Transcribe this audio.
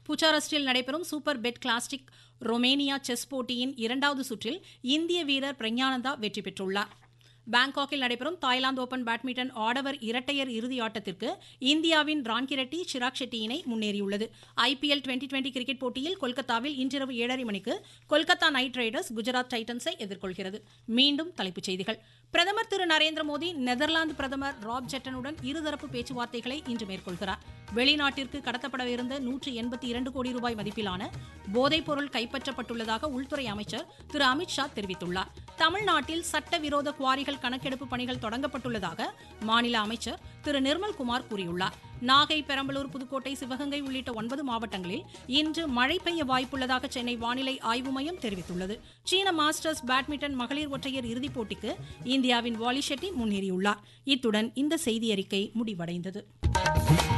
புச்சாரஸ்டில் நடைபெறும் super bed classic Romania chess போட்டியின் 2வது சுற்றில் இந்திய வீரர் பிரக்ஞானந்தா வெற்றி பெற்றுள்ளார். பாங்காக்கில் நடைபெறும் தாய்லாந்து ஓபன் பேட்மிண்டன் ஆடவர் இரட்டையர் இறுதி ஆட்டத்திற்கு இந்தியாவின் ரான்கிரெட்டி சிராக் ஷெட்டி இணை முன்னேறியுள்ளது. IPL 2020 கிரிக்கெட் போட்டியில் கொல்கத்தாவில் இன்றிரவு 7:30 மணிக்கு கொல்கத்தா நைட் ரைடர்ஸ் குஜராத் டைட்டன்ஸை எதிர்கொள்கிறது. மீண்டும் தலைப்புச் செய்திகள். பிரதமர் திரு நரேந்திர மோடி நெதர்லாந்து பிரதமர் ராப் ஜெட்டனுடன் இருதரப்பு பேச்சுவார்த்தைகளை இன்று மேற்கொள்கிறார். வெளிநாட்டிற்கு கடத்தப்படவிருந்த 182 கோடி ரூபாய் மதிப்பிலான போதைப்பொருள் கைப்பற்றப்பட்டுள்ளதாக உள்துறை அமைச்சர் திரு அமித்ஷா தெரிவித்துள்ளார். தமிழ்நாட்டில் சட்டவிரோத குவாரிகள் கணக்கெடுப்பு பணிகள் தொடங்கப்பட்டுள்ளதாக மாநில அமைச்சர் திரு நிர்மல்குமார் கூறியுள்ளார். நாகை, பெரம்பலூர், புதுக்கோட்டை, சிவகங்கை உள்ளிட்ட 9 மாவட்டங்களில் இன்று மழை பெய்ய வாய்ப்புள்ளதாக சென்னை வானிலை ஆய்வு மையம் தெரிவித்துள்ளது. சீன மாஸ்டர்ஸ் பேட்மிண்டன் மகளிர் ஒற்றையர் இறுதிப் போட்டிக்கு இந்தியாவின் வாலி ஷெட்டி முன்னேறியுள்ளார். இத்துடன் இந்த செய்தியறிக்கை முடிவடைந்தது.